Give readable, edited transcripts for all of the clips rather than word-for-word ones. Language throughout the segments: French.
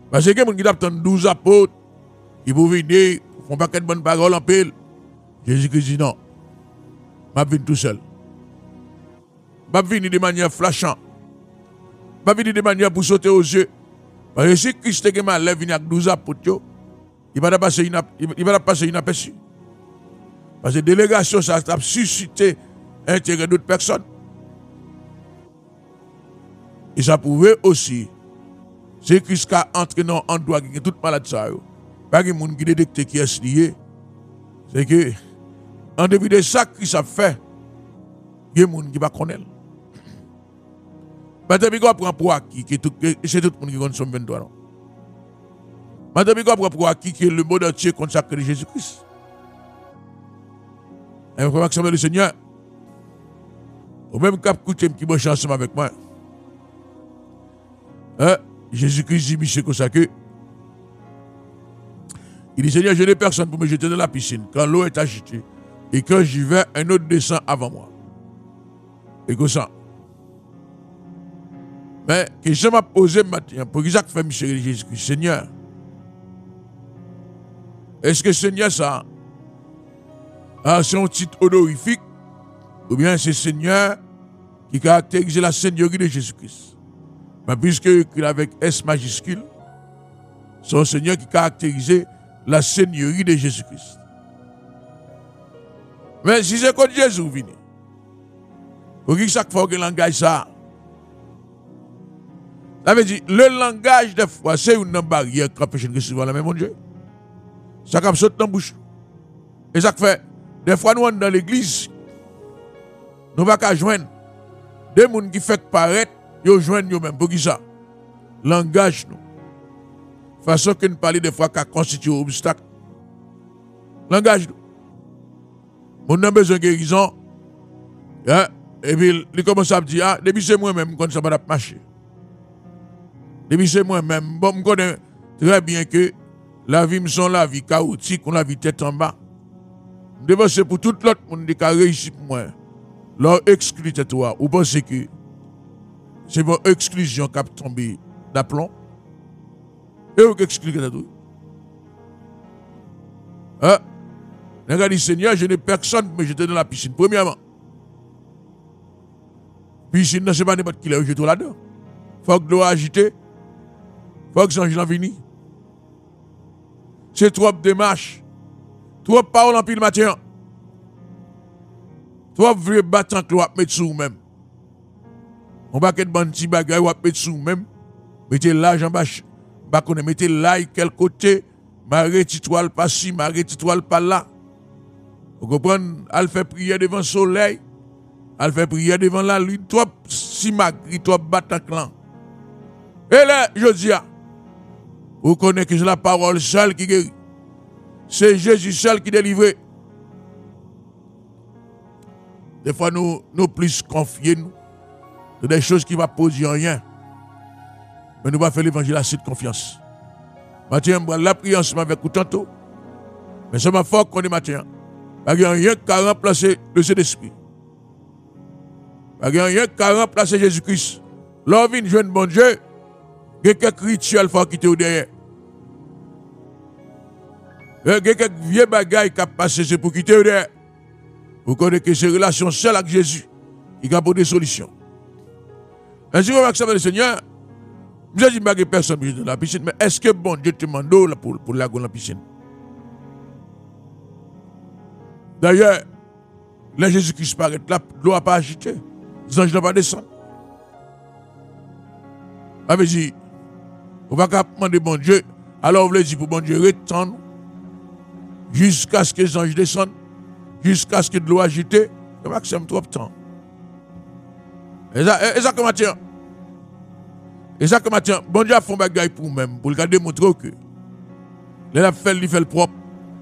Parce que les gens qui ont 12 apôtres, qui vont venir, font pas de bonnes paroles en pile. Jésus-Christ dit non. Je vais venir tout seul. Je vais venir de manière flashante. Je vais venir de manière pour sauter aux yeux. Parce que si Christ est mal venu avec 12 apôtres, il va passer inaperçu. Parce que la délégation, ça a suscité l'intérêt d'autres personnes. Et ça pouvait aussi, c'est Christ qui a entré dans l'endroit qui est toute malade. Pas de monde qui détecte qui est lié. C'est que, en début de ça, Christ a fait, il y a des gens qui ne connaissent pas. Maintenant, on prend pour acquis, c'est tout le monde qui consomme 23 ans. Maintenant, on prend pour acquis que le monde entier consacré à Jésus-Christ. Et on va le Seigneur. Au même cap coutume qui marche ensemble avec moi. Jésus-Christ dit, monsieur consacré. Il dit, Seigneur, je n'ai personne pour me jeter dans la piscine quand l'eau est agitée. Et quand j'y vais, un autre descend avant moi. Et comme ça. Mais que je m'a posé matin, pour que ça fait monsieur Jésus-Christ, Seigneur, est-ce que Seigneur ça c'est un titre honorifique ou bien c'est Seigneur qui caractérise la Seigneurie de Jésus-Christ? Mais puisque il avec S majuscule, c'est un Seigneur qui caractérise la Seigneurie de Jésus-Christ. Mais si c'est quand Jésus vient, pour qui ça fait que le langage ça? Ça veut dire, le langage des fois, c'est une barrière qui empêche de recevoir la même mon Dieu. Ça comme saute dans la bouche. Et ça fait, des fois nous dans l'église, nous ne pouvons pas joindre des gens qui font paraître, ils joignent eux-mêmes. Pour qui ça? Langage nous. Façon que nous parlons des fois qui constitue un obstacle. Langage nous. Nous avons besoin de guérison. Et puis, il commence à dire, depuis c'est moi-même quand ça va marcher. Depuis c'est moi-même, bon, je connais très bien que la vie me sont la vie chaotique, on la vie tête en bas. C'est pour tout l'autre monde qui a réussi pour moi. Leur exclut toi. Ou pensez que c'est votre exclusion qui a tombé d'aplomb? Et vous excluez tout. Regardez, Seigneur, je n'ai personne pour me jeter dans la piscine. Premièrement, piscine, ce n'est pas n'importe qui l'a jeté là-dedans. Il faut que l'eau agitée. Il faut que l'ange vienne. C'est trop de démarches. Trop de paroles en pile matin. Trop de vieux battants que l'on va mettre sur vous-même. On va mettre des petits bagages, on va mettre sur vous-même. Mettez l'argent bas. Mettez l'ail quel côté. M'arrête toile pas ci, m'arrête toile pas là. Vous comprenez? Elle fait prière devant le soleil. Elle fait prière devant la lune. Trop si magri, trop battant clan. Et là, je dis, vous connaissez que c'est la parole seule qui guérit. C'est Jésus seul qui délivre. Des fois, nous plus confiés de des choses qui ne vont poser rien. Mais nous allons faire l'évangile assez de confiance. Matin, la prière ensemble avec vous tantôt. Mais ça m'a fort qu'on est matin. Il n'y a rien qui a remplacé le Saint-Esprit. Il n'y a rien qui a remplacé Jésus-Christ. L'homme vient jeune bon Dieu. Il y a quelques rituels qu'il faut quitter au derrière. Il y a quelques vieux bagailles qui ont passé, c'est pour quitter au derrière. Vous connaissez que c'est relation seule avec Jésus qui a des solutions. Ainsi, on va accepter le Seigneur. Je dis que personne dans la piscine, mais est-ce que bon Dieu te demande pour la dans la piscine? D'ailleurs, là Jésus-Christ paraît, l'eau n'a pas agité. Les anges n'ont pas descendu. Ça veut dire, on va demander bon Dieu, alors on veut dire pour bon Dieu retendre jusqu'à ce que les anges descendent, jusqu'à ce que de l'eau agitée, c'est maximum trop de temps. Et ça comme matin. Et ça comme matin, bon Dieu a fait un bagage pour nous-mêmes, pour le démontrer que il fait le propre.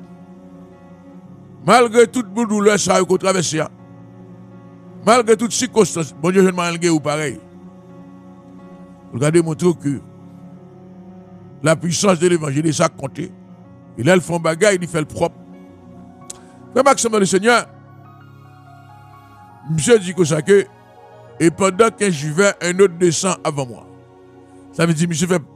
Malgré toute douleur ça qu'on traverse, malgré toutes circonstances, bon Dieu je ne m'en ou pareil. Pour le démontrer que la puissance de l'évangile est ça compté. Il a le fond bagage, il fait le propre. Frère Maxime le Seigneur, monsieur dit que ça que, et pendant que je vais, un autre descend avant moi. Ça veut dire, monsieur fait